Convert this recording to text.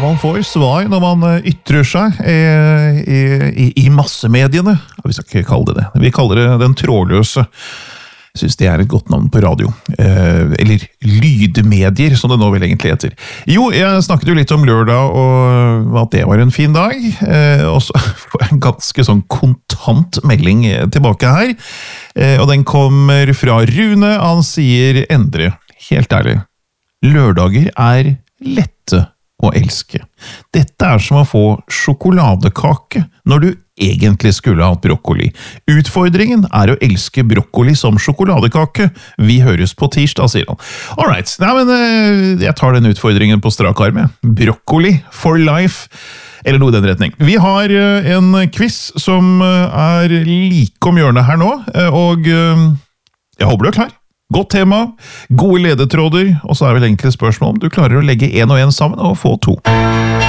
man får svar når man ytrer seg i massemediene. Vi skal ikke kalle det det. Vi kaller det den trådløse. Jeg synes det et godt navn på radio. Eller lydmedier, som det nå vel egentlig heter. Jo, jeg snakket jo litt om lørdag, og at det var en fin dag. Og så får jeg en ganske sånn kontant melding tilbake her. Og den kommer fra Rune. Han sier, Endre, helt ærlig, lørdager lette å elske. Dette som å få sjokoladekake når du egentlig skulle ha hatt brokkoli. Utfordringen å elske brokkoli som sjokoladekake. Vi høres på tirsdag, sier han. Alright, nei, men jeg tar den utfordringen på strak arm. Brokkoli for life, eller noe i den retning. Vi har en quiz som like om hjørnet her nå, og jeg håper du klar. Godt tema, gode ledetråder, og så vel egentlig spørsmål om du klarer å legge en og en sammen og få 2.